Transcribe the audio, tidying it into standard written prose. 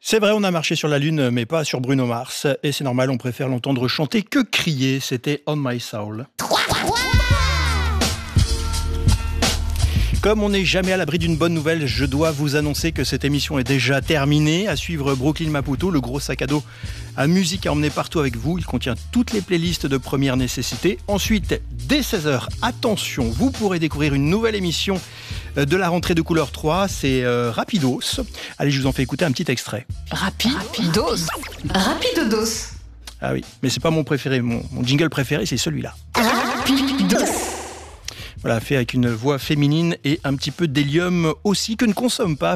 C'est vrai, on a marché sur la Lune, mais pas sur Bruno Mars. Et c'est normal, on préfère l'entendre chanter que crier. C'était On My Soul. Comme on n'est jamais à l'abri d'une bonne nouvelle, je dois vous annoncer que cette émission est déjà terminée. À suivre Brooklyn Maputo, le gros sac à dos à musique à emmener partout avec vous. Il contient toutes les playlists de première nécessité. Ensuite, dès 16h, attention, vous pourrez découvrir une nouvelle émission de la rentrée de Couleur 3. C'est Rapidos. Allez, je vous en fais écouter un petit extrait. Rapidos. Ah oui, mais c'est pas mon préféré. Mon jingle préféré, c'est celui-là. Rapidos. Voilà, fait avec une voix féminine et un petit peu d'hélium aussi, que ne consomme pas